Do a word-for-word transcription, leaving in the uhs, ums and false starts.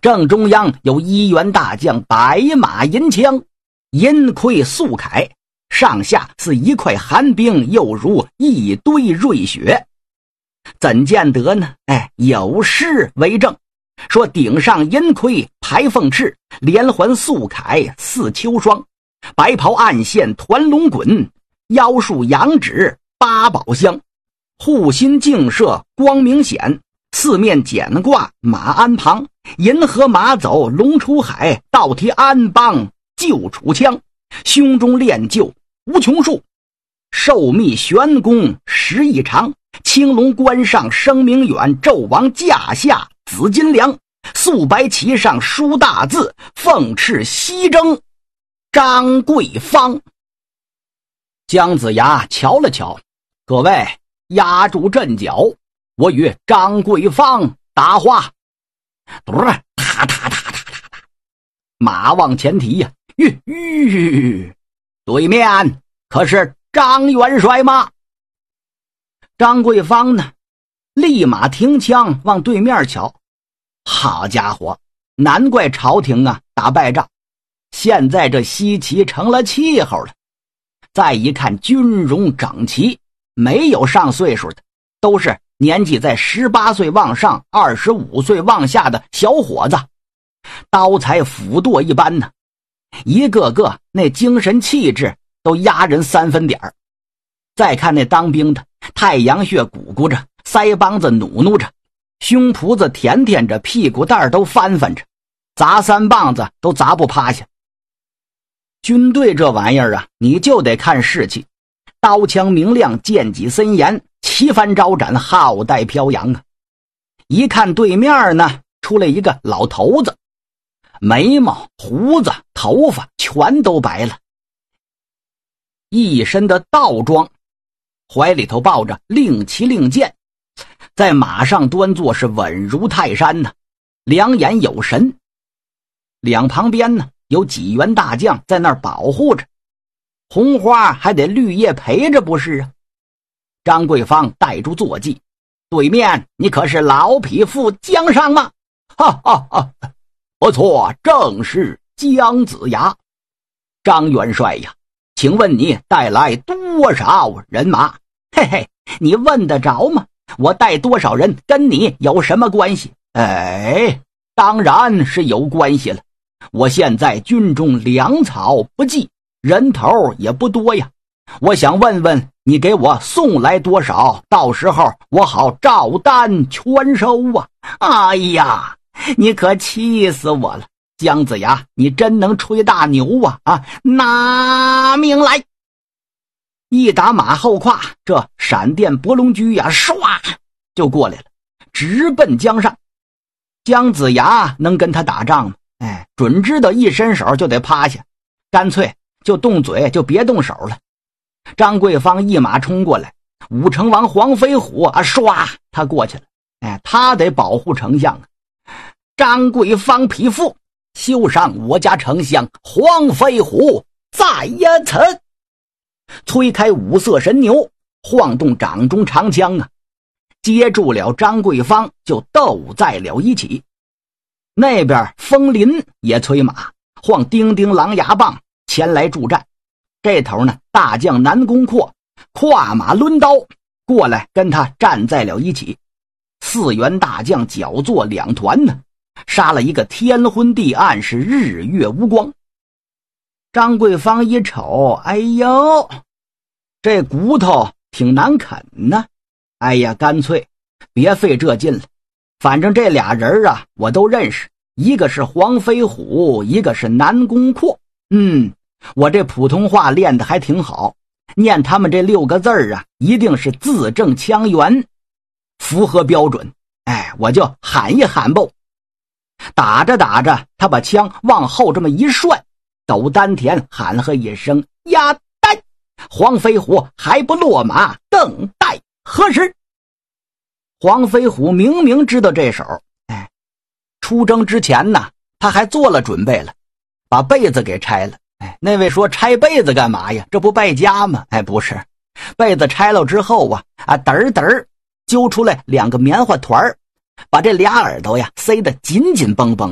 正中央有一员大将白马银枪，银盔素铠，上下似一块寒冰，又如一堆瑞雪。怎见得呢？哎，有诗为证，说顶上银盔排凤翅，连环素铠似秋霜，白袍暗线团龙滚，腰束羊脂八宝香，护心镜射光明显，四面简挂马鞍旁，银河马走龙出海，倒提安邦救楚枪，胸中练就无穷数，寿密玄功时亦长，青龙关上声名远，纣王驾下紫金梁，素白旗上书大字，凤翅西征张桂芳。姜子牙瞧了瞧，各位压住阵脚，我与张桂芳打话。嘟儿踏踏踏踏踏踏，马往前提呀、啊，吁吁，对面可是张元帅吗？张桂芳呢，立马停枪往对面瞧。好家伙，难怪朝廷啊打败仗，现在这西岐成了气候了。再一看军容整齐，没有上岁数的，都是年纪在十八岁往上二十五岁往下的小伙子，刀裁斧剁一般呢，一个个那精神气质都压人三分点儿。再看那当兵的，太阳穴鼓鼓着，腮帮子努努着，胸脯子舔舔着，屁股蛋都翻翻着，砸三棒子都砸不趴下。军队这玩意儿啊，你就得看士气，刀枪明亮，剑戟森严，旗帆招展，浩带飘扬啊。一看对面呢，出来一个老头子，眉毛胡子头发全都白了，一身的道装，怀里头抱着令旗令箭，在马上端坐，是稳如泰山呢，两眼有神。两旁边呢有几员大将在那儿保护着，红花还得绿叶陪着不是啊。张桂芳带住坐骑，对面你可是老匹夫江上吗？哈哈哈，不错，正是姜子牙。张元帅呀，请问你带来多少人马？嘿嘿，你问得着吗？我带多少人跟你有什么关系？哎，当然是有关系了。我现在军中粮草不济，人头也不多呀，我想问问你给我送来多少，到时候我好照单全收啊。哎呀，你可气死我了，姜子牙，你真能吹大牛啊！啊，拿命来！一打马后胯，这闪电拨龙驹呀，唰就过来了，直奔江上。姜子牙能跟他打仗吗？哎，准知道一伸手就得趴下，干脆就动嘴，就别动手了。张桂芳一马冲过来，武成王黄飞虎啊，唰他过去了。哎，他得保护丞相啊。张桂芳匹夫，休上我家丞相黄飞虎在呀此。催开五色神牛，晃动掌中长枪啊，接住了张桂芳，就斗在了一起。那边风林也催马，晃叮叮狼牙棒前来助战。这头呢，大将南宫阔跨马抡刀过来跟他站在了一起。四员大将搅作两团呢，杀了一个天昏地暗，是日月无光。张桂芳一瞅，哎呦，这骨头挺难啃呢。哎呀，干脆别费这劲了，反正这俩人啊我都认识，一个是黄飞虎，一个是南宫阔。嗯，我这普通话练得还挺好，念他们这六个字儿啊，一定是字正腔圆，符合标准。哎，我就喊一喊吧。打着打着，他把枪往后这么一涮，抖丹田喊喝一声呀呆，黄飞虎还不落马，更待何时？黄飞虎明明知道这手，哎，出征之前呢，他还做了准备了，把被子给拆了。哎，那位说拆被子干嘛呀？这不败家吗？哎，不是，被子拆了之后啊，啊嘚儿嘚儿揪出来两个棉花团儿，把这俩耳朵呀塞得紧紧绷绷。